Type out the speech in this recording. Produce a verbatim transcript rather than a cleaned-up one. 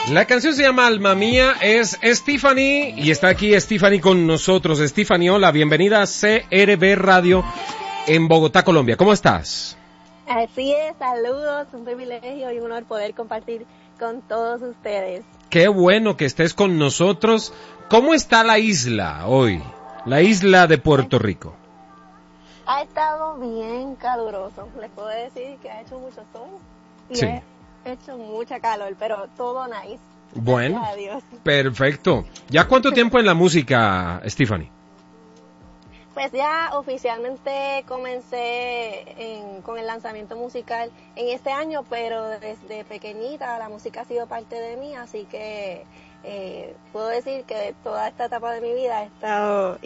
La canción se llama Alma Mía, es Stephanie y está aquí Stephanie con nosotros. Stephanie, hola, bienvenida a C R B Radio en Bogotá, Colombia. ¿Cómo estás? Así es, saludos, un privilegio y un honor poder compartir con todos ustedes. Qué bueno que estés con nosotros. ¿Cómo está la isla hoy? La isla de Puerto Rico. Ha estado bien caluroso, les puedo decir que ha hecho mucho sol y Sí. ha hecho mucha calor, pero todo nice. Bueno, Gracias a Dios. perfecto. ¿Ya cuánto tiempo en la música, Stephanie? Pues ya oficialmente comencé en, con el lanzamiento musical en este año, pero desde pequeñita la música ha sido parte de mí, así que eh, puedo decir que toda esta etapa de mi vida he estado